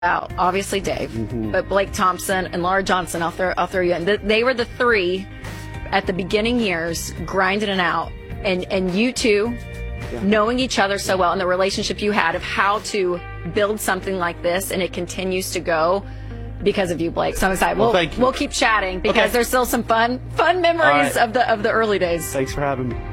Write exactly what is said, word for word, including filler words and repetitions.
out, obviously Dave, Mm-hmm. but Blake Thompson and Laura Johnson, I'll throw, I'll throw you in. Th- They were the three at the beginning years grinding it out. And, and you two, Yeah. knowing each other so well and the relationship you had of how to build something like this, and it continues to go because of you, Blake. So I'm excited. Well, We'll, thank you. we'll keep chatting because Okay. there's still some fun, fun memories All right. of the of the early days. Thanks for having me.